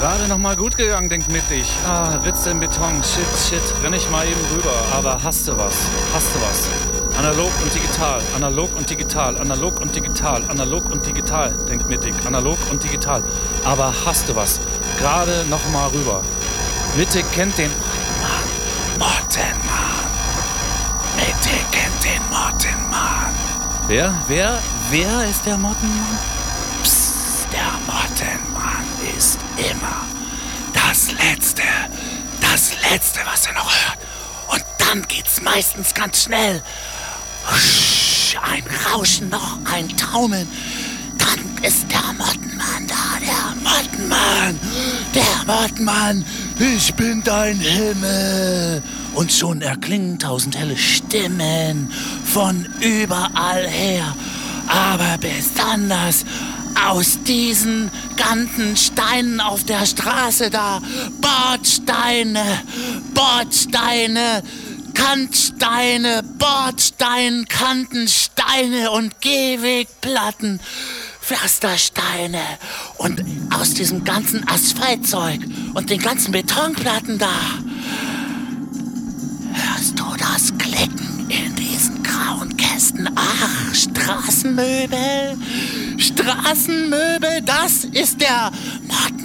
Gerade noch mal gut gegangen, denkt mittig. Ritze im Beton, shit, renn ich mal eben rüber. Aber hast du was? Analog und digital, analog und digital, analog und digital, analog und digital, denkt mittig. Analog und digital. Aber hast du was? Gerade noch mal rüber. Mittig kennt den Mottenmann. Mittig kennt den Mottenmann. Wer ist der Mottenmann? Psst, der Mottenmann ist immer das Letzte, was er noch hört. Und dann geht's meistens ganz schnell. Husch, ein Rauschen noch, ein Taumeln. Dann ist der Mottenmann da, der Mottenmann. Ich bin dein Himmel. Und schon erklingen 1000 helle Stimmen von überall her. Aber besonders aus diesen ganzen Steinen auf der Straße da. Bordsteine, Kantsteine, Bordstein, Kantensteine und Gehwegplatten, Pflastersteine. Und aus diesem ganzen Asphaltzeug und den ganzen Betonplatten da hörst du das Klicken in diesen grauen Kästen. Ach, Straßenmöbel, das ist der Mottenmann.